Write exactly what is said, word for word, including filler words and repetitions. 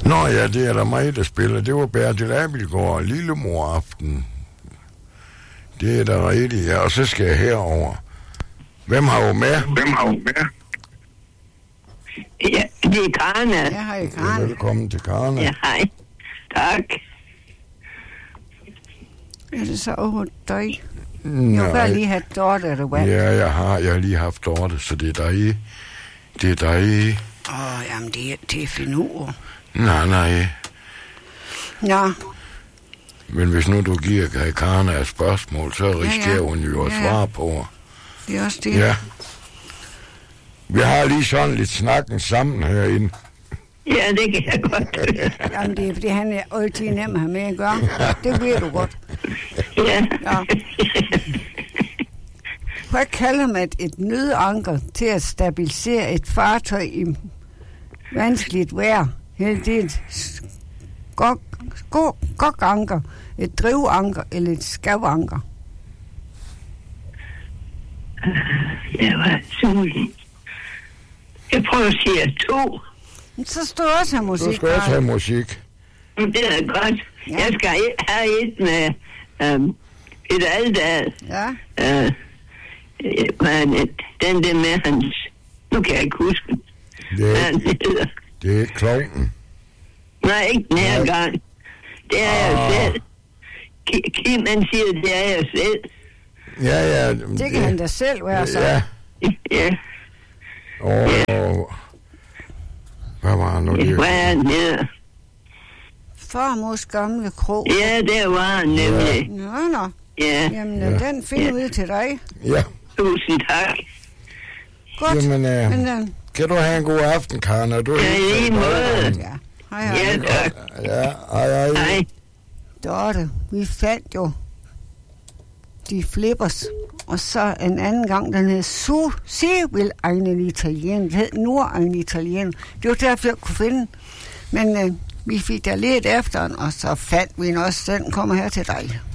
Nå ja, det er der mig, der spiller. Det var Bertil Abildgaard, Lillemor-aften. Det er der rigtigt, ja. Og så skal jeg herover. Hvem har jo med? Hvem har jo med? Ja, det er Karna. Ja, hej, Karna. Velkommen til Karna. Ja, hej. Tak. Er det så over dig? Nej. Jeg vil lige have Dorte, er du hvad? Ja, jeg har, jeg har lige haft Dorte, så det er dig. Det er dig. Åh, oh, jamen, det er, det er finur. Nej, nej. Ja. Men hvis nu du giver Karna et spørgsmål, så risikerer ja, ja. hun jo at ja, ja. svare på. Det er også det. Ja. Vi har lige sådan lidt snakken sammen herinde. Ja, det kan jeg godt. Jamen, det er fordi, han er altid nem at have med at gøre. Det ved du godt. Ja. Ja. Hvad kalder man et, et nødanker til at stabilisere et fartøj i vanskeligt vejr? Det er et skoganker, et drivanker eller et skavanker. Jeg var sulten. Jeg prøver at sige to. Så skal du også have musik. Du skal også have musik. Det er godt. Ja. Jeg skal have et med um, et Aldal. Ja. Uh, men den der med hans... Nu kan jeg ikke huske. Det er, han hedder. det er ikke klovnen. Nej, ikke den her gang. Det er jeg Ah. selv. Kim, han siger, det er jeg selv. Ja, ja. Det kan det, han da selv være så. Ja. Ja. Og, og hvad var han nu? Det var han der. Farmors gamle krog. Ja, der var han nemlig. Nå, nå. Ja. Jamen, Ja. den finder Ja. ud til dig. Ja. Tusind tak. Godt. Jamen, øh, Men, øh, kan du have en god aften, Karna? Du er Ja, helt i lige måde. ja. Hej, hej. Ja, tak. Ja, hej, hej. Hej. Dorte, vi fandt jo de flippers, og så en anden gang, den hed Su, Sie will einen Italiener, det hed nur ein Italiener. Det var derfor, jeg kunne finde, men øh, vi fik der lidt efter den, og så fandt vi den også, den kommer her til dig.